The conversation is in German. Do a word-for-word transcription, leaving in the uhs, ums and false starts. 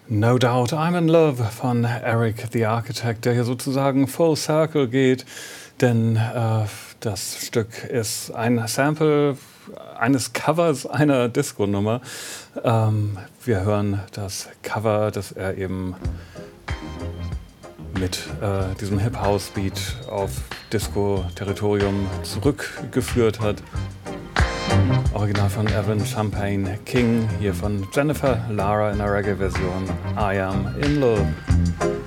No Doubt I'm in Love von Eric the Architect, der hier sozusagen full circle geht, denn äh, das Stück ist ein Sample eines Covers einer Disco-Nummer. Ähm, wir hören das Cover, das er eben mit äh, diesem Hip-House-Beat auf Disco-Territorium zurückgeführt hat. Original von Evan Champagne King, hier von Jennifer Lara in der Reggae-Version I Am in Love.